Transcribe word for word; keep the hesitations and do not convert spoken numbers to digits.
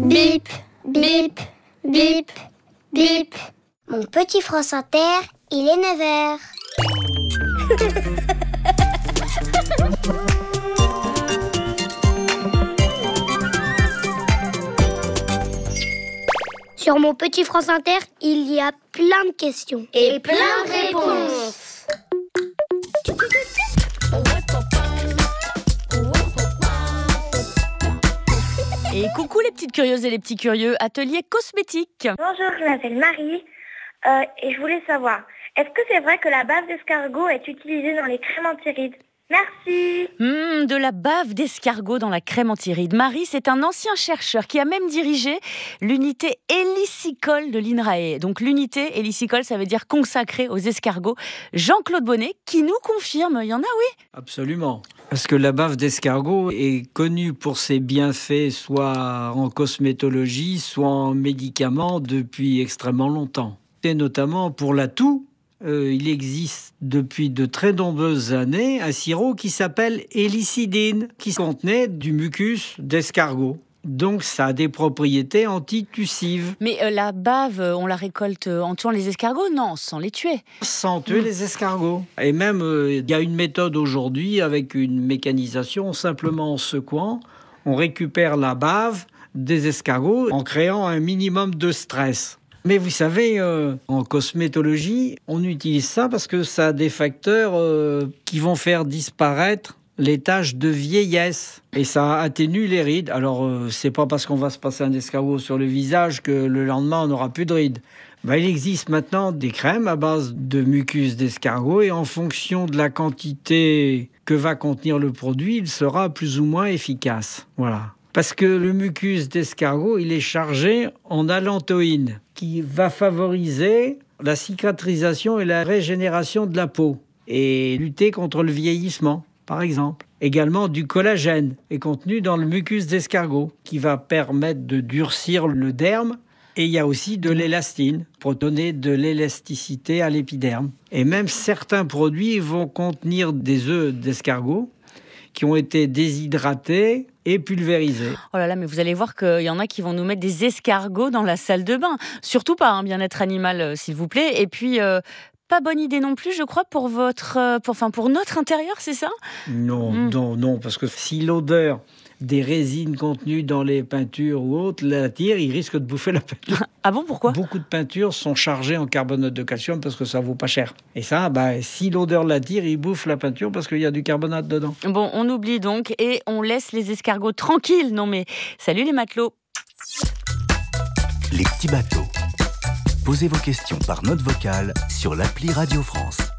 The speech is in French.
Bip, bip, bip, bip. Mon petit France Inter, il est neuf heures. Sur mon petit France Inter, il y a plein de questions. Et plein de réponses. Et coucou les petites curieuses et les petits curieux, atelier cosmétique. Bonjour, je m'appelle Marie euh, et je voulais savoir, est-ce que c'est vrai que la bave d'escargot est utilisée dans les crèmes anti-rides ? Merci. Mmh, de la bave d'escargot dans la crème anti-rides. Marie, c'est un ancien chercheur qui a même dirigé l'unité hélicicole de l'INRAE. Donc l'unité hélicicole, ça veut dire consacrée aux escargots. Jean-Claude Bonnet, qui nous confirme, il y en a, oui. Absolument. Parce que la bave d'escargot est connue pour ses bienfaits, soit en cosmétologie, soit en médicaments, depuis extrêmement longtemps. Et notamment pour la toux. Euh, il existe depuis de très nombreuses années un sirop qui s'appelle hélicidine, qui contenait du mucus d'escargot. Donc ça a des propriétés antitussives. Mais euh, la bave, on la récolte en tuant les escargots ? Non, sans les tuer. Sans tuer mmh. les escargots. Et même, il euh, y a une méthode aujourd'hui avec une mécanisation, simplement en secouant, on récupère la bave des escargots en créant un minimum de stress. Mais vous savez, euh, en cosmétologie, on utilise ça parce que ça a des facteurs euh, qui vont faire disparaître les taches de vieillesse. Et ça atténue les rides. Alors, euh, c'est pas parce qu'on va se passer un escargot sur le visage que le lendemain, on n'aura plus de rides. Ben, il existe maintenant des crèmes à base de mucus d'escargot et en fonction de la quantité que va contenir le produit, il sera plus ou moins efficace. Voilà. Parce que le mucus d'escargot, il est chargé en allantoïne, qui va favoriser la cicatrisation et la régénération de la peau et lutter contre le vieillissement, par exemple. Également, du collagène est contenu dans le mucus d'escargot, qui va permettre de durcir le derme. Et il y a aussi de l'élastine, pour donner de l'élasticité à l'épiderme. Et même certains produits vont contenir des œufs d'escargot, qui ont été déshydratés et pulvérisés. Oh là là, mais vous allez voir qu'il y en a qui vont nous mettre des escargots dans la salle de bain. Surtout pas un bien-être animal, euh, s'il vous plaît. Et puis, euh, pas bonne idée non plus, je crois, pour votre, euh, pour, enfin, pour notre intérieur, c'est ça ? Non, mmh. non, non, parce que si l'odeur des résines contenues dans les peintures ou autres l'attire, il risque de bouffer la peinture. Ah bon, pourquoi ? Beaucoup de peintures sont chargées en carbonate de calcium parce que ça vaut pas cher. Et ça, bah, si l'odeur l'attire, il bouffe la peinture parce qu'il y a du carbonate dedans. Bon, on oublie donc et on laisse les escargots tranquilles. Non mais, salut les matelots. Les petits bateaux. Posez vos questions par note vocale sur l'appli Radio France.